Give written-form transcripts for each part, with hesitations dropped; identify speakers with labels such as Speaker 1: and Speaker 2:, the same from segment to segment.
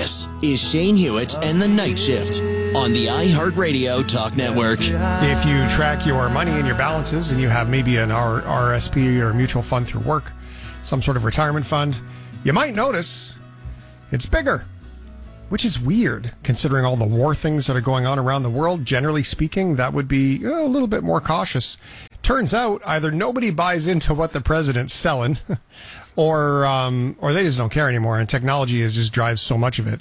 Speaker 1: This is Shane Hewitt and the Night Shift on the iHeartRadio Talk Network.
Speaker 2: If you track your money and your balances and you have maybe an RSP or a mutual fund through work, some sort of retirement fund, you might notice it's bigger, which is weird considering all the war things that are going on around the world. Generally speaking, that would be a little bit more cautious. Turns out either nobody buys into what the president's selling or they just don't care anymore, and technology just drives so much of it.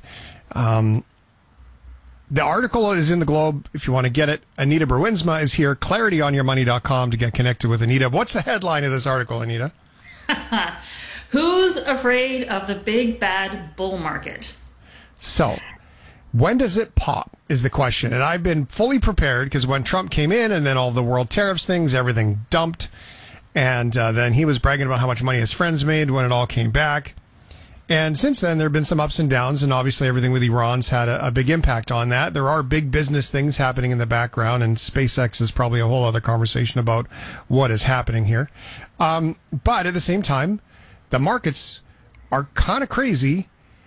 Speaker 2: The article is in the Globe if you want to get it. Anita Bruinsma is here, clarityonyourmoney.com, to get connected with Anita. What's the headline of this article, Anita?
Speaker 3: Who's afraid of the big bad bull market?
Speaker 2: So, when does it pop is the question. And I've been fully prepared because when Trump came in and then all the world tariffs things, everything dumped. And then he was bragging about how much money his friends made when it all came back. And since then, there have been some ups and downs. And obviously, everything with Iran's had a big impact on that. There are big business things happening in the background. And SpaceX is probably a whole other conversation about what is happening here. But at the same time, the markets are kind of crazy.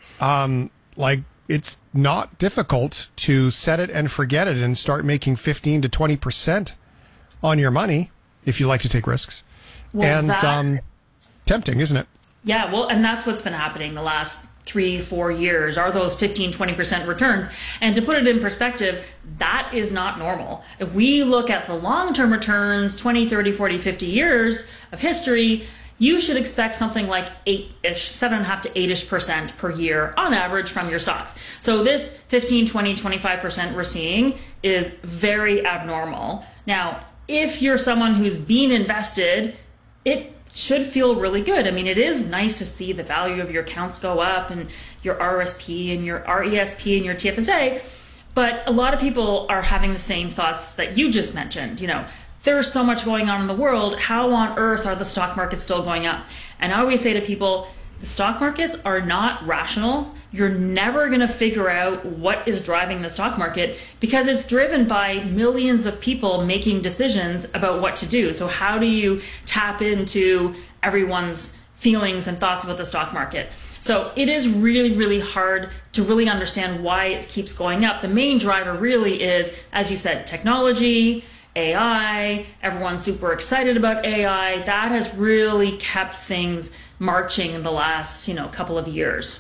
Speaker 2: It's not difficult to set it and forget it and start making 15 to 20% on your money if you like to take risks. Well, and tempting, isn't it?
Speaker 3: Yeah, well, and that's what's been happening the last 3-4 years are those 15-20% returns. And to put it in perspective, that is not normal. If we look at the long-term returns, 20, 30, 40, 50 years of history, you should expect something like 8-ish, 7.5 to 8-ish% per year on average from your stocks. So this 15, 20, 25% we're seeing is very abnormal. Now, if you're someone who's been invested, it should feel really good. I mean, it is nice to see the value of your accounts go up and your RSP and your RESP and your TFSA. But a lot of people are having the same thoughts that you just mentioned. You know, there's so much going on in the world. How on earth are the stock markets still going up? And I always say to people, the stock markets are not rational. You're never going to figure out what is driving the stock market because it's driven by millions of people making decisions about what to do. So how do you tap into everyone's feelings and thoughts about the stock market? So it is really, really hard to really understand why it keeps going up. The main driver really is, as you said, technology, AI. Everyone's super excited about AI. That has really kept things marching in the last, couple of years.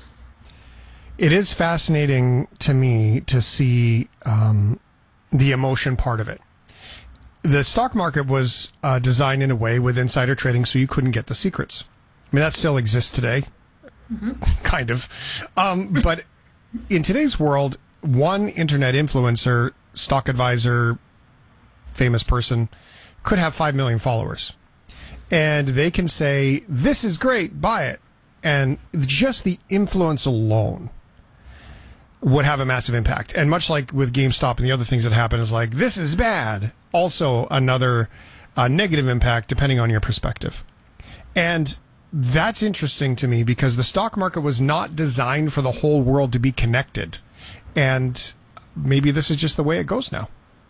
Speaker 2: It is fascinating to me to see the emotion part of it. The stock market was designed in a way with insider trading so you couldn't get the secrets. I mean, that still exists today, kind of. But in today's world, one internet influencer, stock advisor, famous person, could have 5 million followers. And they can say, this is great, buy it. And just the influence alone would have a massive impact. And much like with GameStop and the other things that happen is like, this is bad. Also another negative impact depending on your perspective. And that's interesting to me because the stock market was not designed for the whole world to be connected. And maybe this is just the way it goes now.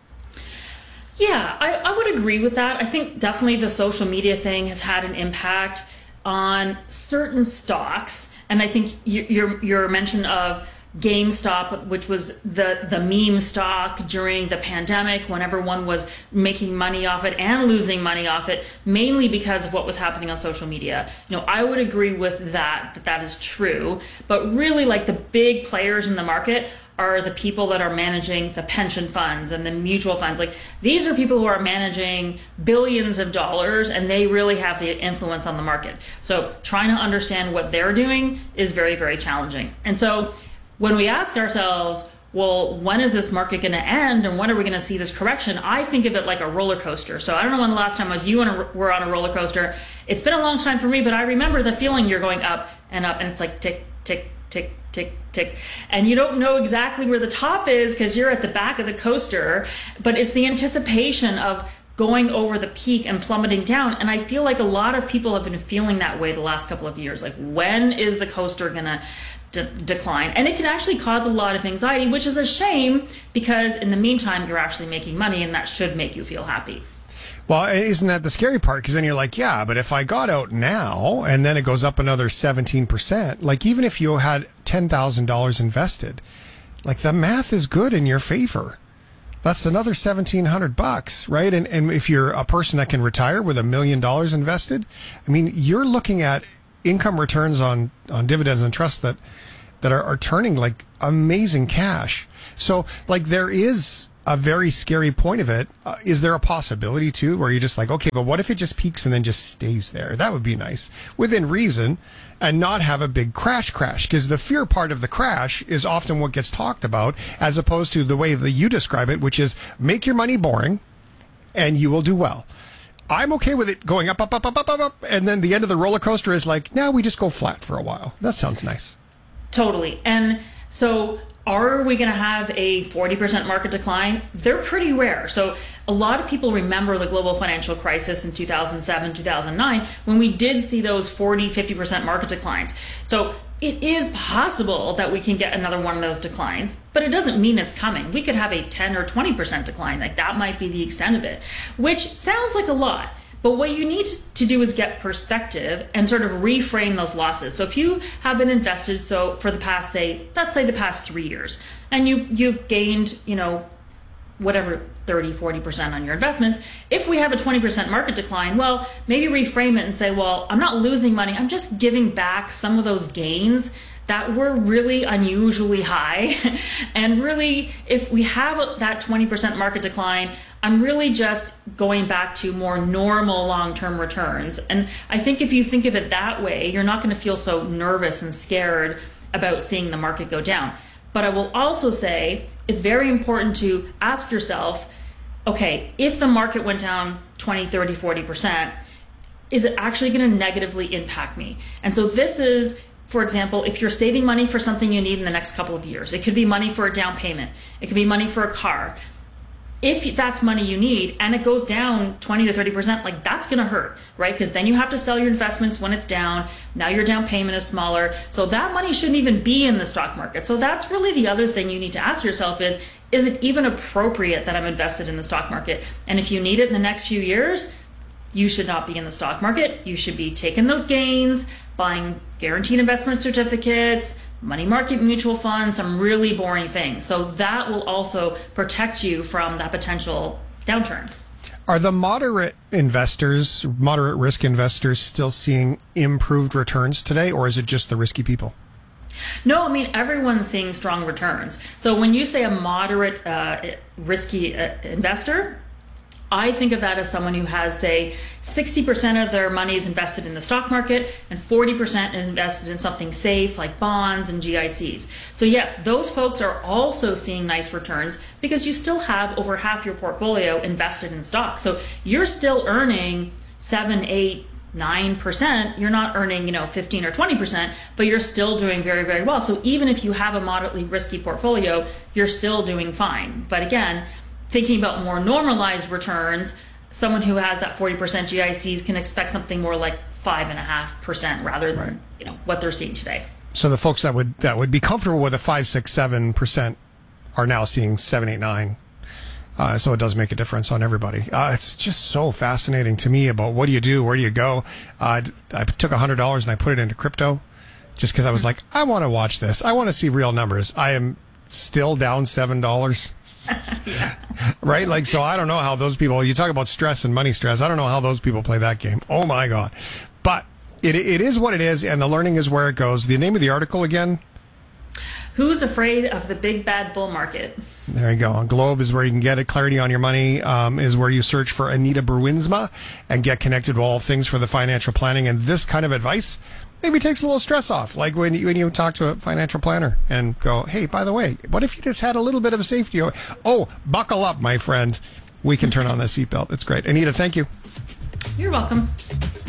Speaker 3: Yeah, I would agree with that. I think definitely the social media thing has had an impact on certain stocks. And I think your mention of GameStop, which was the meme stock during the pandemic when everyone was making money off it and losing money off it, mainly because of what was happening on social media. I would agree with that is true. But really, like, the big players in the market are the people that are managing the pension funds and the mutual funds. Like, these are people who are managing billions of dollars, and they really have the influence on the market. So trying to understand what they're doing is very, very challenging. And so when we ask ourselves, well, when is this market going to end and when are we going to see this correction? I think of it like a roller coaster. So I don't know when the last time were on a roller coaster. It's been a long time for me, but I remember the feeling you're going up, and it's like tick, tick, tick, tick, tick. And you don't know exactly where the top is because you're at the back of the coaster, but it's the anticipation of going over the peak and plummeting down. And I feel like a lot of people have been feeling that way the last couple of years. Like, when is the coaster going to decline? And it can actually cause a lot of anxiety, which is a shame because in the meantime, you're actually making money and that should make you feel happy.
Speaker 2: Well, isn't that the scary part? Because then you're like, yeah, but if I got out now and then it goes up another 17%, like even if you had $10,000 invested, like the math is good in your favor. That's another $1,700, right? And if you're a person that can retire with $1 million invested, I mean, you're looking at income returns on dividends and trusts that are turning like amazing cash. So like there is a very scary point of it. Is there a possibility too where you're just like, okay, but what if it just peaks and then just stays there? That would be nice within reason and not have a big crash, because the fear part of the crash is often what gets talked about as opposed to the way that you describe it, which is make your money boring and you will do well. I'm okay with it going up, and then the end of the roller coaster is like, now we just go flat for a while. That sounds nice.
Speaker 3: Totally. And so are we going to have a 40% market decline? They're pretty rare. So a lot of people remember the global financial crisis in 2007, 2009, when we did see those 40, 50% market declines. So it is possible that we can get another one of those declines, but it doesn't mean it's coming. We could have a 10 or 20% decline. Like that might be the extent of it, which sounds like a lot. But what you need to do is get perspective and sort of reframe those losses. So if you have been invested for the past, let's say the past 3 years, and you've gained, whatever, 30, 40% on your investments. If we have a 20% market decline, well, maybe reframe it and say, well, I'm not losing money. I'm just giving back some of those gains that were really unusually high. And really, if we have that 20% market decline, I'm really just going back to more normal long-term returns. And I think if you think of it that way, you're not going to feel so nervous and scared about seeing the market go down. But I will also say it's very important to ask yourself, okay, if the market went down 20, 30, 40%, is it actually going to negatively impact me? And so this is, for example, if you're saving money for something you need in the next couple of years, it could be money for a down payment. It could be money for a car. If that's money you need and it goes down 20 to 30%, like that's going to hurt, right? Because then you have to sell your investments when it's down. Now your down payment is smaller. So that money shouldn't even be in the stock market. So that's really the other thing you need to ask yourself is it even appropriate that I'm invested in the stock market? And if you need it in the next few years, you should not be in the stock market. You should be taking those gains, buying guaranteed investment certificates, money market mutual funds, some really boring things. So that will also protect you from that potential downturn.
Speaker 2: Are the moderate risk investors still seeing improved returns today, or is it just the risky people?
Speaker 3: No, I mean, everyone's seeing strong returns. So when you say a moderate risky investor, I think of that as someone who has, say, 60% of their money is invested in the stock market and 40% is invested in something safe like bonds and GICs. So yes, those folks are also seeing nice returns because you still have over half your portfolio invested in stocks. So you're still earning 7, 8, 9%. You're not earning, 15 or 20%, but you're still doing very, very well. So even if you have a moderately risky portfolio, you're still doing fine. But again, thinking about more normalized returns, someone who has that 40% GICs can expect something more like 5.5% rather than what they're seeing today.
Speaker 2: So the folks that would be comfortable with a 5, 6, 7% are now seeing 7, 8, 9. So it does make a difference on everybody. It's just so fascinating to me about what do you do, where do you go. I took $100 and I put it into crypto just because I was like, I want to watch this. I want to see real numbers. I am still down $7.
Speaker 3: Yeah.
Speaker 2: Right? Like, so I don't know how those people, you talk about stress and money stress. I don't know how those people play that game. Oh my God. But it is what it is. And the learning is where it goes. The name of the article again?
Speaker 3: Who's Afraid of the Big Bad Bull Market?
Speaker 2: There you go. On Globe is where you can get it. Clarity on Your Money is where you search for Anita Bruinsma and get connected to all things for the financial planning. And this kind of advice maybe takes a little stress off. Like when you talk to a financial planner and go, hey, by the way, what if you just had a little bit of a safety? Oh, buckle up, my friend. We can turn on the seatbelt. It's great. Anita, thank you.
Speaker 3: You're welcome.